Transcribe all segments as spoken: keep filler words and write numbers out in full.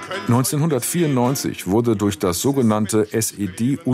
neunzehnhundertvierundneunzig wurde durch das sogenannte S E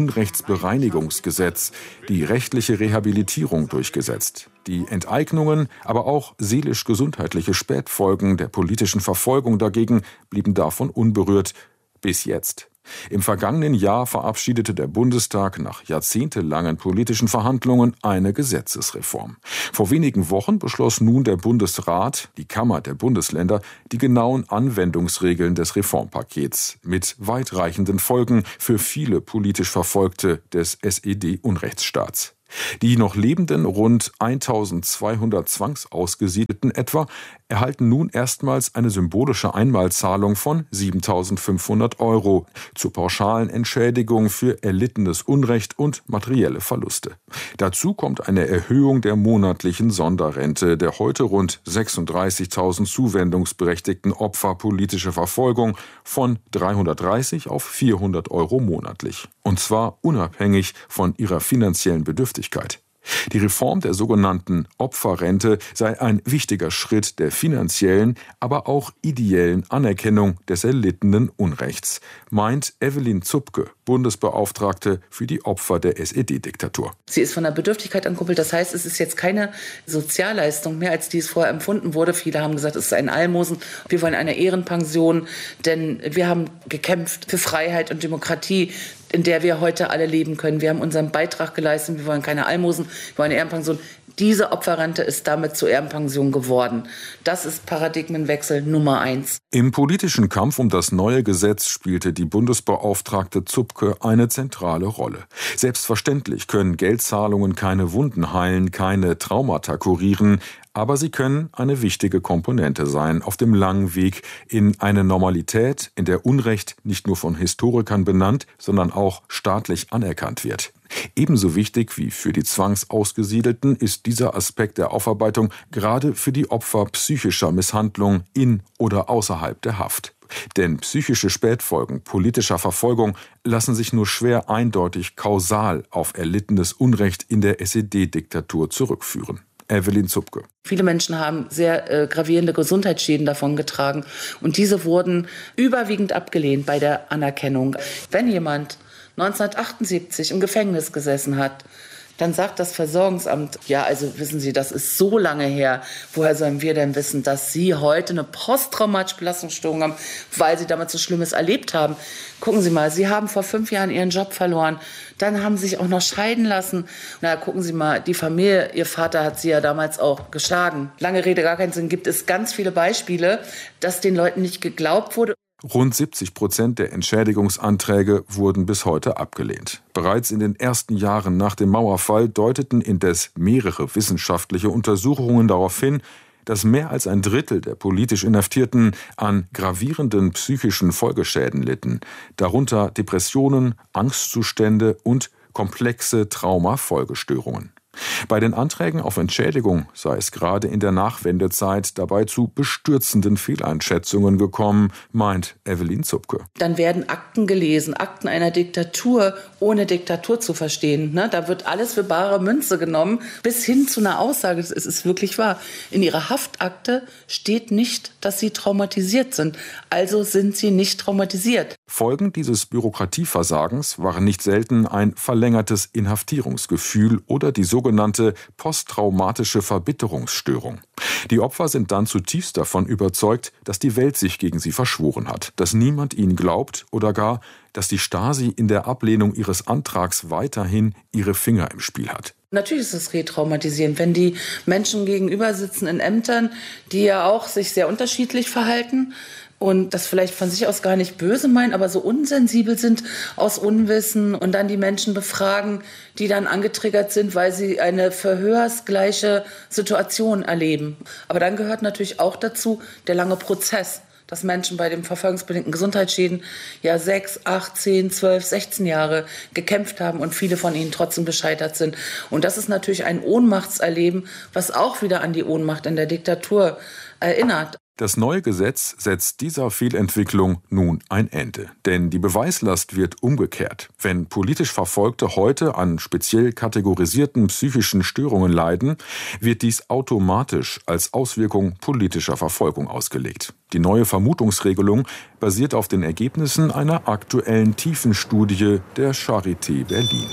D-Unrechtsbereinigungsgesetz die rechtliche Rehabilitierung durchgesetzt. Die Enteignungen, aber auch seelisch-gesundheitliche Spätfolgen der politischen Verfolgung dagegen blieben davon unberührt. Bis jetzt. Im vergangenen Jahr verabschiedete der Bundestag nach jahrzehntelangen politischen Verhandlungen eine Gesetzesreform. Vor wenigen Wochen beschloss nun der Bundesrat, die Kammer der Bundesländer, die genauen Anwendungsregeln des Reformpakets mit weitreichenden Folgen für viele politisch Verfolgte des S E D-Unrechtsstaats. Die noch lebenden rund eintausendzweihundert Zwangsausgesiedelten etwa erhalten nun erstmals eine symbolische Einmalzahlung von siebentausendfünfhundert Euro zur pauschalen Entschädigung für erlittenes Unrecht und materielle Verluste. Dazu kommt eine Erhöhung der monatlichen Sonderrente der heute rund sechsunddreißigtausend zuwendungsberechtigten Opfer politischer Verfolgung von dreihundertdreißig auf vierhundert Euro monatlich. Und zwar unabhängig von ihrer finanziellen Bedürftigkeit. Die Reform der sogenannten Opferrente sei ein wichtiger Schritt der finanziellen, aber auch ideellen Anerkennung des erlittenen Unrechts, meint Evelyn Zupke, Bundesbeauftragte für die Opfer der S E D-Diktatur. Sie ist von der Bedürftigkeit angekuppelt. Das heißt, es ist jetzt keine Sozialleistung mehr, als die es vorher empfunden wurde. Viele haben gesagt, es ist ein Almosen. Wir wollen eine Ehrenpension, denn wir haben gekämpft für Freiheit und Demokratie, in der wir heute alle leben können. Wir haben unseren Beitrag geleistet. Wir wollen keine Almosen, wir wollen eine Ehrenpension. Diese Opferrente ist damit zur Ehrenpension geworden. Das ist Paradigmenwechsel Nummer eins. Im politischen Kampf um das neue Gesetz spielte die Bundesbeauftragte Zupke eine zentrale Rolle. Selbstverständlich können Geldzahlungen keine Wunden heilen, keine Traumata kurieren, aber sie können eine wichtige Komponente sein auf dem langen Weg in eine Normalität, in der Unrecht nicht nur von Historikern benannt, sondern auch staatlich anerkannt wird. Ebenso wichtig wie für die Zwangsausgesiedelten ist dieser Aspekt der Aufarbeitung gerade für die Opfer psychischer Misshandlung in oder außerhalb der Haft. Denn psychische Spätfolgen politischer Verfolgung lassen sich nur schwer eindeutig kausal auf erlittenes Unrecht in der S E D-Diktatur zurückführen. Evelyn Zupke. Viele Menschen haben sehr äh, gravierende Gesundheitsschäden davongetragen und diese wurden überwiegend abgelehnt bei der Anerkennung. Wenn jemand neunzehnhundertachtundsiebzig im Gefängnis gesessen hat, dann sagt das Versorgungsamt, ja, also wissen Sie, das ist so lange her, woher sollen wir denn wissen, dass Sie heute eine posttraumatische Belastungsstörung haben, weil Sie damals so Schlimmes erlebt haben. Gucken Sie mal, Sie haben vor fünf Jahren Ihren Job verloren, dann haben Sie sich auch noch scheiden lassen. Na, gucken Sie mal, die Familie, Ihr Vater hat Sie ja damals auch geschlagen. Lange Rede, gar keinen Sinn, gibt es ganz viele Beispiele, dass den Leuten nicht geglaubt wurde. Rund siebzig Prozent der Entschädigungsanträge wurden bis heute abgelehnt. Bereits in den ersten Jahren nach dem Mauerfall deuteten indes mehrere wissenschaftliche Untersuchungen darauf hin, dass mehr als ein Drittel der politisch Inhaftierten an gravierenden psychischen Folgeschäden litten, darunter Depressionen, Angstzustände und komplexe Traumafolgestörungen. Bei den Anträgen auf Entschädigung sei es gerade in der Nachwendezeit dabei zu bestürzenden Fehleinschätzungen gekommen, meint Evelyn Zupke. Dann werden Akten gelesen, Akten einer Diktatur, ohne Diktatur zu verstehen. Ne? Da wird alles für bare Münze genommen, bis hin zu einer Aussage, es ist wirklich wahr. In ihrer Haftakte steht nicht, dass sie traumatisiert sind. Also sind sie nicht traumatisiert. Folgen dieses Bürokratieversagens waren nicht selten ein verlängertes Inhaftierungsgefühl oder die sogenannte sogenannte posttraumatische Verbitterungsstörung. Die Opfer sind dann zutiefst davon überzeugt, dass die Welt sich gegen sie verschworen hat, dass niemand ihnen glaubt oder gar, dass die Stasi in der Ablehnung ihres Antrags weiterhin ihre Finger im Spiel hat. Natürlich ist es retraumatisierend, wenn die Menschen gegenüber sitzen in Ämtern, die ja auch sich sehr unterschiedlich verhalten und das vielleicht von sich aus gar nicht böse meinen, aber so unsensibel sind aus Unwissen und dann die Menschen befragen, die dann angetriggert sind, weil sie eine verhörsgleiche Situation erleben. Aber dann gehört natürlich auch dazu der lange Prozess, dass Menschen bei den verfolgungsbedingten Gesundheitsschäden ja sechs, acht, zehn, zwölf, sechzehn Jahre gekämpft haben und viele von ihnen trotzdem gescheitert sind. Und das ist natürlich ein Ohnmachtserleben, was auch wieder an die Ohnmacht in der Diktatur erinnert. Das neue Gesetz setzt dieser Fehlentwicklung nun ein Ende. Denn die Beweislast wird umgekehrt. Wenn politisch Verfolgte heute an speziell kategorisierten psychischen Störungen leiden, wird dies automatisch als Auswirkung politischer Verfolgung ausgelegt. Die neue Vermutungsregelung basiert auf den Ergebnissen einer aktuellen Tiefenstudie der Charité Berlin.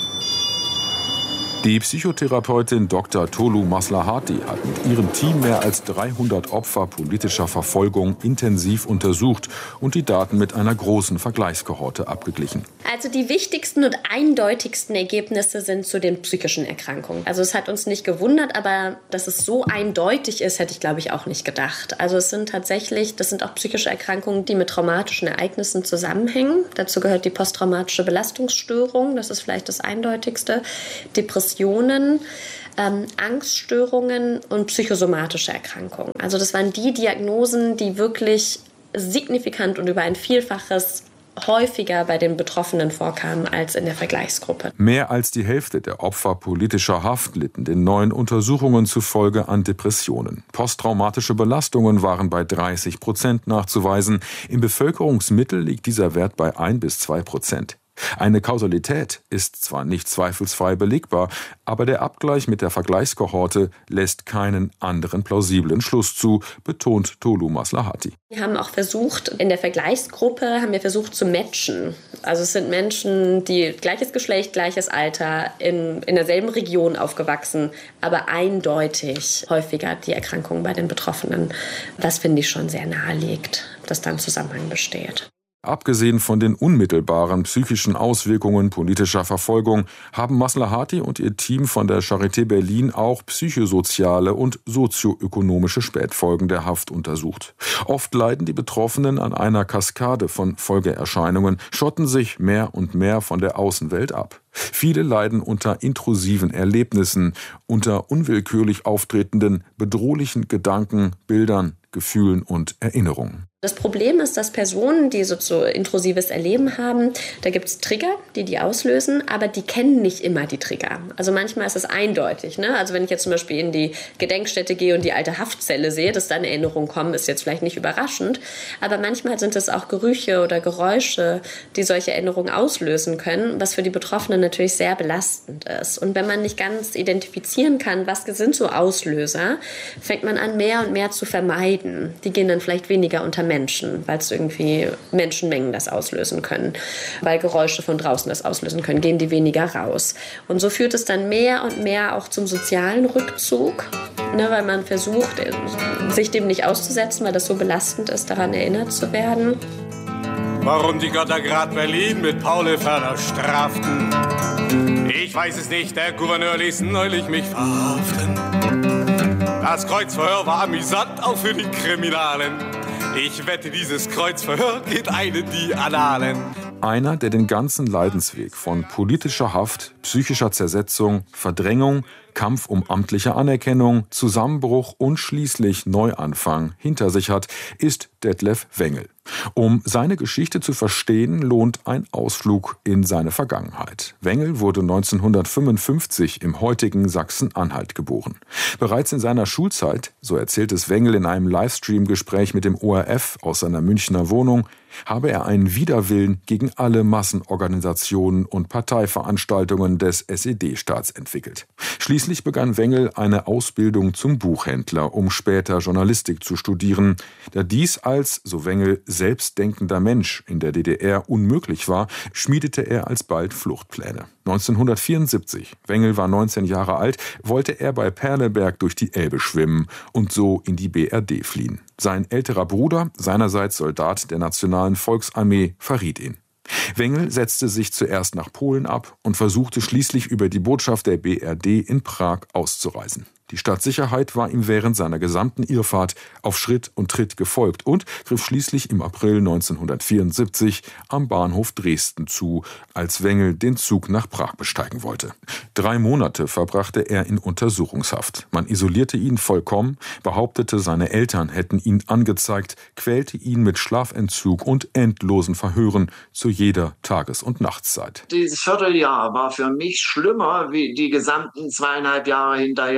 Die Psychotherapeutin Doktor Tolu Maslahati hat mit ihrem Team mehr als dreihundert Opfer politischer Verfolgung intensiv untersucht und die Daten mit einer großen Vergleichskohorte abgeglichen. Also die wichtigsten und eindeutigsten Ergebnisse sind zu den psychischen Erkrankungen. Also es hat uns nicht gewundert, aber dass es so eindeutig ist, hätte ich, glaube ich, auch nicht gedacht. Also es sind tatsächlich, das sind auch psychische Erkrankungen, die mit traumatischen Ereignissen zusammenhängen. Dazu gehört die posttraumatische Belastungsstörung, das ist vielleicht das eindeutigste, Depression, Depressionen, ähm, Angststörungen und psychosomatische Erkrankungen. Also das waren die Diagnosen, die wirklich signifikant und über ein Vielfaches häufiger bei den Betroffenen vorkamen als in der Vergleichsgruppe. Mehr als die Hälfte der Opfer politischer Haft litten den neuen Untersuchungen zufolge an Depressionen. Posttraumatische Belastungen waren bei dreißig Prozent nachzuweisen. Im Bevölkerungsmittel liegt dieser Wert bei ein bis zwei Prozent. Eine Kausalität ist zwar nicht zweifelsfrei belegbar, aber der Abgleich mit der Vergleichskohorte lässt keinen anderen plausiblen Schluss zu, betont Tolu Maslahati. Wir haben auch versucht, in der Vergleichsgruppe haben wir versucht zu matchen. Also es sind Menschen, die gleiches Geschlecht, gleiches Alter, in, in derselben Region aufgewachsen, aber eindeutig häufiger die Erkrankungen bei den Betroffenen. Das finde ich schon sehr naheliegt, dass da ein Zusammenhang besteht. Abgesehen von den unmittelbaren psychischen Auswirkungen politischer Verfolgung haben Maslahati und ihr Team von der Charité Berlin auch psychosoziale und sozioökonomische Spätfolgen der Haft untersucht. Oft leiden die Betroffenen an einer Kaskade von Folgeerscheinungen, schotten sich mehr und mehr von der Außenwelt ab. Viele leiden unter intrusiven Erlebnissen, unter unwillkürlich auftretenden, bedrohlichen Gedanken, Bildern, Gefühlen und Erinnerungen. Das Problem ist, dass Personen, die so, so intrusives Erleben haben, da gibt es Trigger, die die auslösen, aber die kennen nicht immer die Trigger. Also manchmal ist es eindeutig. Ne? Also wenn ich jetzt zum Beispiel in die Gedenkstätte gehe und die alte Haftzelle sehe, dass dann Erinnerungen kommen, ist jetzt vielleicht nicht überraschend. Aber manchmal sind es auch Gerüche oder Geräusche, die solche Erinnerungen auslösen können, was für die Betroffenen natürlich sehr belastend ist. Und wenn man nicht ganz identifizieren kann, was sind so Auslöser, fängt man an, mehr und mehr zu vermeiden. Die gehen dann vielleicht weniger unter Menschen, weil es irgendwie Menschenmengen das auslösen können. Weil Geräusche von draußen das auslösen können, gehen die weniger raus. Und so führt es dann mehr und mehr auch zum sozialen Rückzug, ne, weil man versucht, sich dem nicht auszusetzen, weil das so belastend ist, daran erinnert zu werden. Warum die Götter grad Berlin mit Pauli-Förder straften? Ich weiß es nicht, der Gouverneur ließ neulich mich verhaften. Das Kreuzverhör war amüsant, auch für die Kriminalen. Ich wette, dieses Kreuzverhör geht eine die Annalen. Einer, der den ganzen Leidensweg von politischer Haft, psychischer Zersetzung, Verdrängung, Kampf um amtliche Anerkennung, Zusammenbruch und schließlich Neuanfang hinter sich hat, ist Detlef Wengel. Um seine Geschichte zu verstehen, lohnt ein Ausflug in seine Vergangenheit. Wengel wurde neunzehnhundertfünfundfünfzig im heutigen Sachsen-Anhalt geboren. Bereits in seiner Schulzeit, so erzählt es Wengel in einem Livestream-Gespräch mit dem O R F aus seiner Münchner Wohnung, habe er einen Widerwillen gegen alle Massenorganisationen und Parteiveranstaltungen des S E D-Staats entwickelt. Schließlich begann Wengel eine Ausbildung zum Buchhändler, um später Journalistik zu studieren. Da dies als, so Wengel, selbstdenkender Mensch in der D D R unmöglich war, schmiedete er alsbald Fluchtpläne. neunzehnhundertvierundsiebzig, Wengel war neunzehn Jahre alt, wollte er bei Perleberg durch die Elbe schwimmen und so in die B R D fliehen. Sein älterer Bruder, seinerseits Soldat der Nationalen Volksarmee, verriet ihn. Wengel setzte sich zuerst nach Polen ab und versuchte schließlich über die Botschaft der B R D in Prag auszureisen. Die Staatssicherheit war ihm während seiner gesamten Irrfahrt auf Schritt und Tritt gefolgt und griff schließlich im April neunzehnhundertvierundsiebzig am Bahnhof Dresden zu, als Wengel den Zug nach Prag besteigen wollte. Drei Monate verbrachte er in Untersuchungshaft. Man isolierte ihn vollkommen, behauptete, seine Eltern hätten ihn angezeigt, quälte ihn mit Schlafentzug und endlosen Verhören zu jeder Tages- und Nachtszeit. Dieses Vierteljahr war für mich schlimmer wie die gesamten zweieinhalb Jahre hinterher mit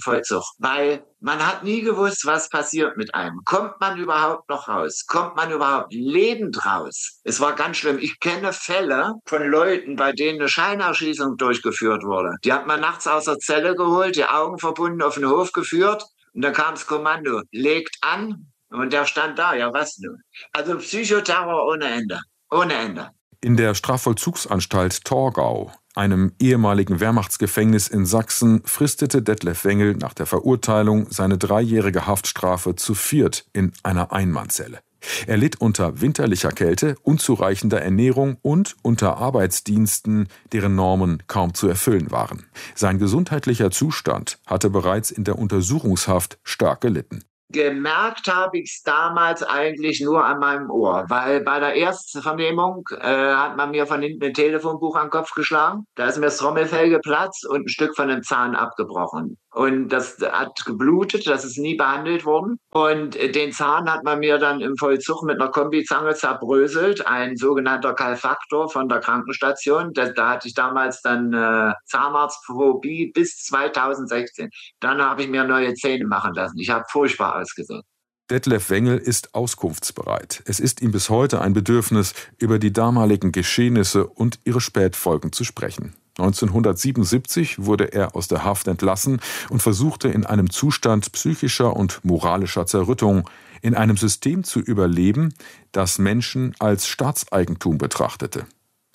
Vollzug, weil man hat nie gewusst, was passiert mit einem. Kommt man überhaupt noch raus? Kommt man überhaupt lebend raus? Es war ganz schlimm. Ich kenne Fälle von Leuten, bei denen eine Scheinerschießung durchgeführt wurde. Die hat man nachts aus der Zelle geholt, die Augen verbunden, auf den Hof geführt und dann kam das Kommando, legt an und der stand da. Ja, was nun? Also Psychoterror ohne Ende. Ohne Ende. In der Strafvollzugsanstalt Torgau, einem ehemaligen Wehrmachtsgefängnis in Sachsen, fristete Detlef Wengel nach der Verurteilung seine dreijährige Haftstrafe zu viert in einer Einmannzelle. Er litt unter winterlicher Kälte, unzureichender Ernährung und unter Arbeitsdiensten, deren Normen kaum zu erfüllen waren. Sein gesundheitlicher Zustand hatte bereits in der Untersuchungshaft stark gelitten. Gemerkt habe ich es damals eigentlich nur an meinem Ohr, weil bei der Erstvernehmung äh, hat man mir von hinten ein Telefonbuch an den Kopf geschlagen. Da ist mir das Trommelfell geplatzt und ein Stück von dem Zahn abgebrochen. Und das hat geblutet, das ist nie behandelt worden. Und den Zahn hat man mir dann im Vollzug mit einer Kombizange zerbröselt, ein sogenannter Kalfaktor von der Krankenstation. Da, da hatte ich damals dann äh, Zahnarztphobie bis zweitausendsechzehn. Dann habe ich mir neue Zähne machen lassen. Ich habe furchtbar ausgesehen. Detlef Wengel ist auskunftsbereit. Es ist ihm bis heute ein Bedürfnis, über die damaligen Geschehnisse und ihre Spätfolgen zu sprechen. neunzehnhundertsiebenundsiebzig wurde er aus der Haft entlassen und versuchte in einem Zustand psychischer und moralischer Zerrüttung in einem System zu überleben, das Menschen als Staatseigentum betrachtete.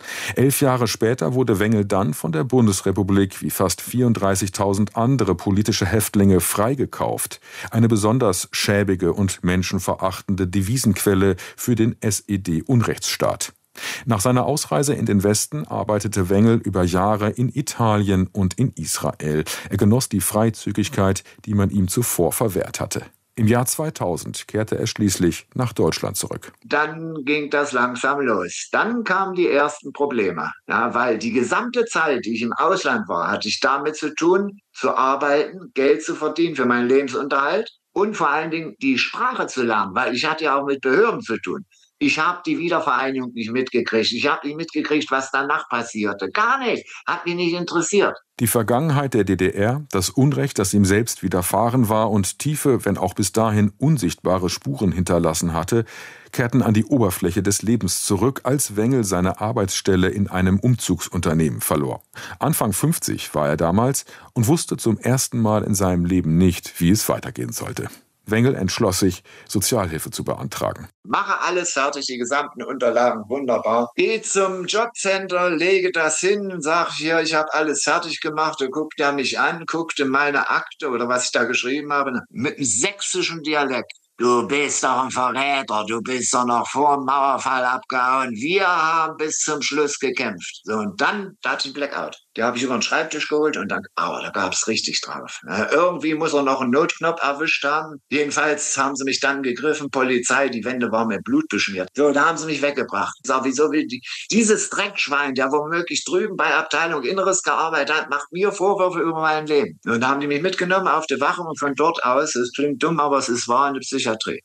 Elf Jahre später wurde Wengel dann von der Bundesrepublik wie fast vierunddreißigtausend andere politische Häftlinge freigekauft. Eine besonders schäbige und menschenverachtende Devisenquelle für den S E D-Unrechtsstaat. Nach seiner Ausreise in den Westen arbeitete Wengel über Jahre in Italien und in Israel. Er genoss die Freizügigkeit, die man ihm zuvor verwehrt hatte. Im Jahr zweitausend kehrte er schließlich nach Deutschland zurück. Dann ging das langsam los. Dann kamen die ersten Probleme. Ja, weil die gesamte Zeit, die ich im Ausland war, hatte ich damit zu tun, zu arbeiten, Geld zu verdienen für meinen Lebensunterhalt und vor allen Dingen die Sprache zu lernen, weil ich hatte ja auch mit Behörden zu tun. Ich habe die Wiedervereinigung nicht mitgekriegt. Ich habe nicht mitgekriegt, was danach passierte. Gar nicht. Hat mich nicht interessiert. Die Vergangenheit der D D R, das Unrecht, das ihm selbst widerfahren war und tiefe, wenn auch bis dahin unsichtbare Spuren hinterlassen hatte, kehrten an die Oberfläche des Lebens zurück, als Wengel seine Arbeitsstelle in einem Umzugsunternehmen verlor. Anfang fünfzig war er damals und wusste zum ersten Mal in seinem Leben nicht, wie es weitergehen sollte. Wengel entschloss sich, Sozialhilfe zu beantragen. Mache alles fertig, die gesamten Unterlagen, wunderbar. Geh zum Jobcenter, lege das hin, sag hier, ich habe alles fertig gemacht. Da guckt er mich an, guckte meine Akte oder was ich da geschrieben habe, mit einem sächsischen Dialekt. Du bist doch ein Verräter, du bist doch noch vor dem Mauerfall abgehauen. Wir haben bis zum Schluss gekämpft. So, und dann, da hatte ich einen Blackout. Die habe ich über den Schreibtisch geholt und dann, oh, da gab es richtig drauf. Ja, irgendwie muss er noch einen Notknopf erwischt haben. Jedenfalls haben sie mich dann gegriffen, Polizei, die Wände waren mit Blut beschmiert. So, da haben sie mich weggebracht. Sag, wieso will die, dieses Dreckschwein, der womöglich drüben bei Abteilung Inneres gearbeitet hat, macht mir Vorwürfe über mein Leben. Und da haben die mich mitgenommen auf die Wache und von dort aus, es klingt dumm, aber es ist wahr, in der Psychiatrie.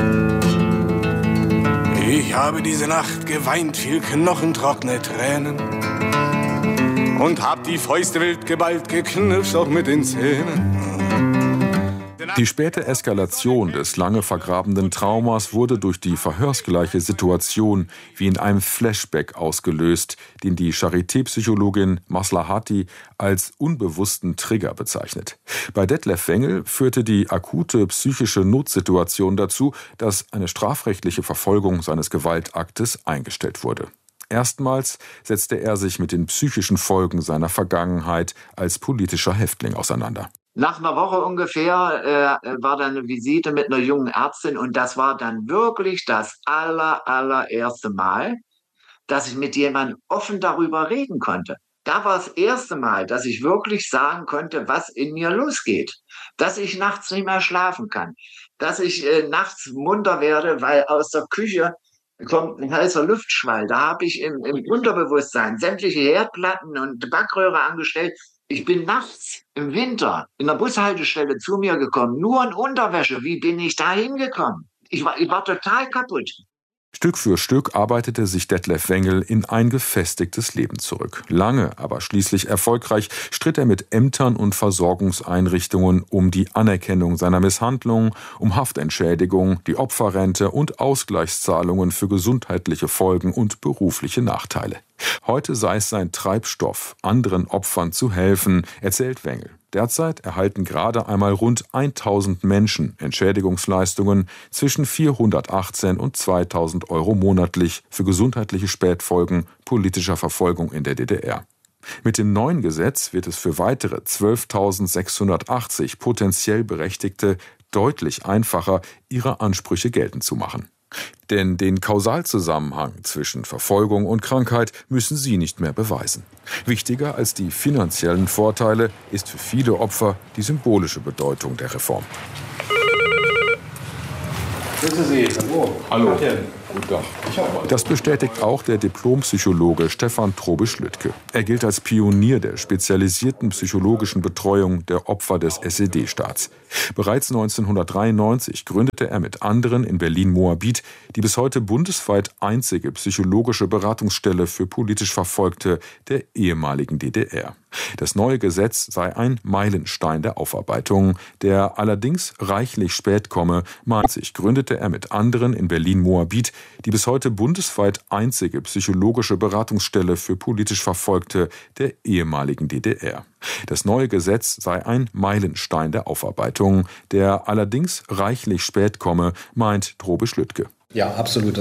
Ich habe diese Nacht geweint, viel knochentrockene Tränen und hab die Fäuste wild geballt, geknirscht auch mit den Zähnen. Die späte Eskalation des lange vergrabenen Traumas wurde durch die verhörsgleiche Situation wie in einem Flashback ausgelöst, den die Charité-Psychologin Maslahati als unbewussten Trigger bezeichnet. Bei Detlef Wengel führte die akute psychische Notsituation dazu, dass eine strafrechtliche Verfolgung seines Gewaltaktes eingestellt wurde. Erstmals setzte er sich mit den psychischen Folgen seiner Vergangenheit als politischer Häftling auseinander. Nach einer Woche ungefähr äh, war dann eine Visite mit einer jungen Ärztin und das war dann wirklich das aller, allererste Mal, dass ich mit jemandem offen darüber reden konnte. Da war das erste Mal, dass ich wirklich sagen konnte, was in mir losgeht. Dass ich nachts nicht mehr schlafen kann. Dass ich äh, nachts munter werde, weil aus der Küche kommt ein heißer Luftschwall. Da habe ich im, im Unterbewusstsein sämtliche Herdplatten und Backröhre angestellt. Ich bin nachts im Winter in der Bushaltestelle zu mir gekommen, nur in Unterwäsche. Wie bin ich da hingekommen? Ich war, ich war total kaputt. Stück für Stück arbeitete sich Detlef Wengel in ein gefestigtes Leben zurück. Lange, aber schließlich erfolgreich stritt er mit Ämtern und Versorgungseinrichtungen um die Anerkennung seiner Misshandlungen, um Haftentschädigung, die Opferrente und Ausgleichszahlungen für gesundheitliche Folgen und berufliche Nachteile. Heute sei es sein Treibstoff, anderen Opfern zu helfen, erzählt Wengel. Derzeit erhalten gerade einmal rund tausend Menschen Entschädigungsleistungen zwischen vierhundertachtzehn und zweitausend Euro monatlich für gesundheitliche Spätfolgen politischer Verfolgung in der D D R. Mit dem neuen Gesetz wird es für weitere zwölftausendsechshundertachtzig potenziell Berechtigte deutlich einfacher, ihre Ansprüche geltend zu machen. Denn den Kausalzusammenhang zwischen Verfolgung und Krankheit müssen sie nicht mehr beweisen. Wichtiger als die finanziellen Vorteile ist für viele Opfer die symbolische Bedeutung der Reform. Grüße Sie. Hallo. Hallo. Guten Tag. Das bestätigt auch der Diplompsychologe Stefan Trobe-Schlüttke. Er gilt als Pionier der spezialisierten psychologischen Betreuung der Opfer des S E D-Staats. Bereits neunzehnhundertdreiundneunzig gründete er mit anderen in Berlin-Moabit die bis heute bundesweit einzige psychologische Beratungsstelle für politisch Verfolgte der ehemaligen D D R. Das neue Gesetz sei ein Meilenstein der Aufarbeitung, der allerdings reichlich spät komme. neunzig gründete er mit anderen in Berlin-Moabit die bis heute bundesweit einzige psychologische Beratungsstelle für politisch Verfolgte der ehemaligen D D R. Das neue Gesetz sei ein Meilenstein der Aufarbeitung, der allerdings reichlich spät komme, meint Trobe Schlüttke. Ja, absolut.